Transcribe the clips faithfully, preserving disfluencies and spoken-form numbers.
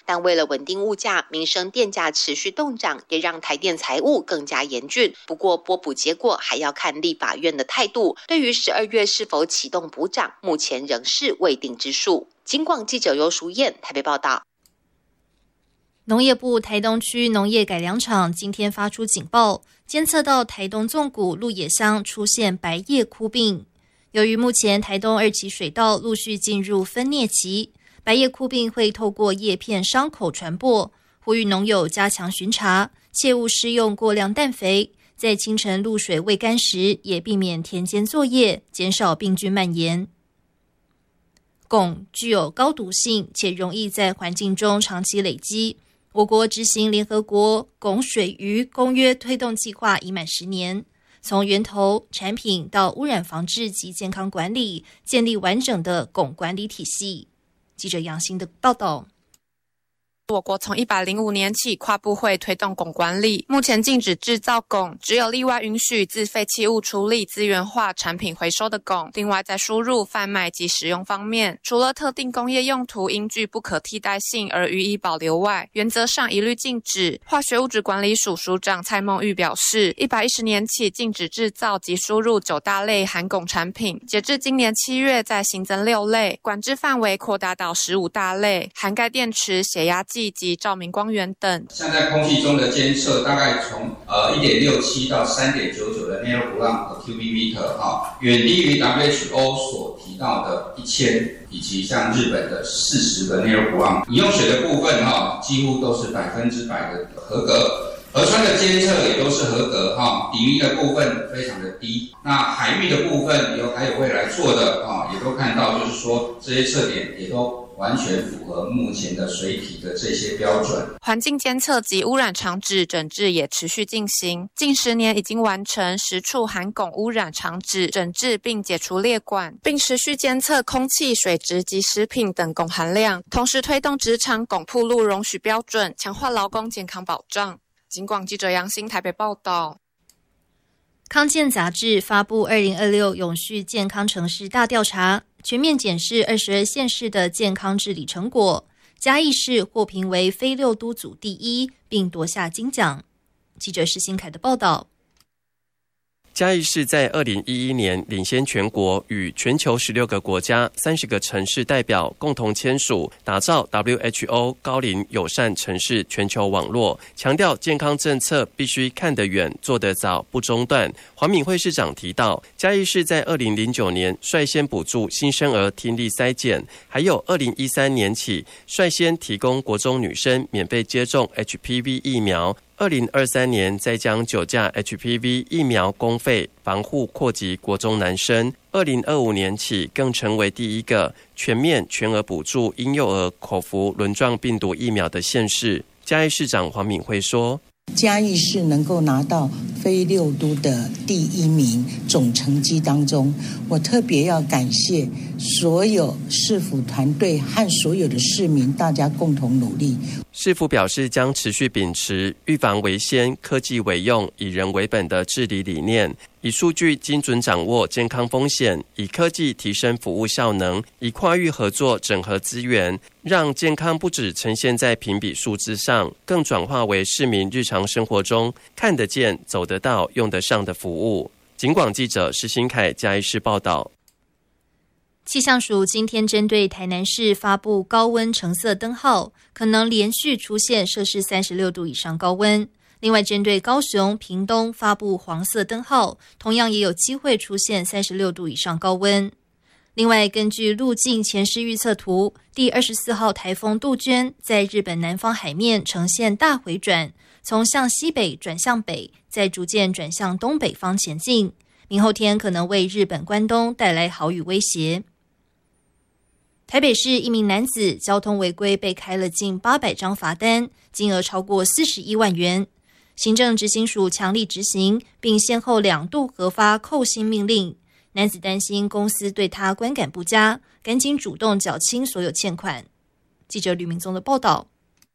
但为了稳定物价，民生电价持续动涨，也让台电财务更加严峻。不过拨补结果还要看立法院的态度，对于十二月是否启动补涨，目前仍是未定之数。警广记者尤淑燕台北报道。 农业部台东区农业改良场今天发出警报，监测到台东纵谷鹿野乡出现白叶枯病。由于目前台东二期水稻陆续进入分蘖期，白叶枯病会透过叶片伤口传播，呼吁农友加强巡查，切勿施用过量氮肥，在清晨露水未干时也避免田间作业，减少病菌蔓延。汞具有高毒性且容易在环境中长期累积。我国执行联合国汞水域公约推动计划已满十年，从源头、产品到污染防治及健康管理，建立完整的汞管理体系。记者杨欣的报道。 我国从一百零五年起跨部会推动汞管理，目前禁止制造汞，只有例外允许自废弃物处理资源化产品回收的汞。另外在输入、贩卖及使用方面，除了特定工业用途应具不可替代性而予以保留外，原则上一律禁止。化学物质管理署署长蔡孟玉表示，一百一十年起禁止制造及输入九大类含汞产品，截至今年七月再新增六类，管制范围扩大到十五大类，涵盖电池、血压计及照明光源等。 像在空气中的监测，大概从呃 一点六七 到 三点九九 的 nanogram per cubic meter 哈，远低于 W H O 所提到的一千，以及像日本的四十个 nanogram。饮用水的部分哈，几乎都是百分之百的合格。河川的监测也都是合格哈，底泥的部分非常的低。那海域的部分有还有未来做的啊，也都看到，就是说这些测点也都完全符合目前的水体的这些标准。 环境监测及污染场址整治也持续进行，近十年已经完成十处含汞污染场址整治并解除列管，并持续监测空气、水质及食品等汞含量，同时推动职场汞暴露容许标准，强化劳工健康保障。警广记者杨欣台北报道。 康健杂志发布二零二六永续健康城市大调查，全面检视二十二县市的健康治理成果，嘉义市获评为非六都组第一，并夺下金奖。记者施新凯的报道。 嘉义市在二零一一年领先全国，与全球十六个国家、三十个城市代表共同签署，打造 W H O 高龄友善城市全球网络，强调健康政策必须看得远、做得早、不中断。黄敏惠市长提到，嘉义市在二零零九年率先补助新生儿听力筛检，还有二零一三年起率先提供国中女生免费接种 H P V 疫苗。二零二三年再将九价 H P V 疫苗公费防护扩及国中男生，二零二五年起更成为第一个全面全额补助婴幼儿口服轮状病毒疫苗的县市。嘉义市长黄敏惠说， 嘉义市能够拿到非六都的第一名总成绩当中，我特别要感谢所有市府团队和所有的市民，大家共同努力。 市府表示将持续秉持预防为先、科技为用、以人为本的治理理念，以数据精准掌握健康风险，以科技提升服务效能，以跨域合作整合资源，让健康不只呈现在评比数字上，更转化为市民日常生活中看得见、走得到、用得上的服务。警广记者施新凯嘉义市报道。 气象署今天针对台南市发布高温橙色灯号，可能连续出现摄氏三十六度以上高温。另外，针对高雄、屏东发布黄色灯号，同样也有机会出现三十六度以上高温。另外，根据路径前视预测图，第二十四号台风杜鹃在日本南方海面呈现大回转，从向西北转向北，再逐渐转向东北方前进。明后天可能为日本关东带来豪雨威胁。台北市一名男子交通违规被开了近八百张罚单，金额超过四十一万元。行政执行署强力执行，并先后两度核发扣薪命令。男子担心公司对他观感不佳，赶紧主动缴清所有欠款。记者吕明宗的报道。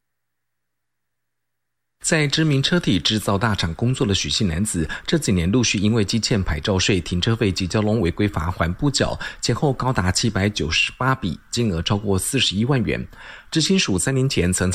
在知名车体制造大厂工作的许姓男子，这几年陆续因为积欠牌照税、停车费及交通违规罚锾不缴，前后高达七百九十八笔，金额超过四十一万元。执行署三年前曾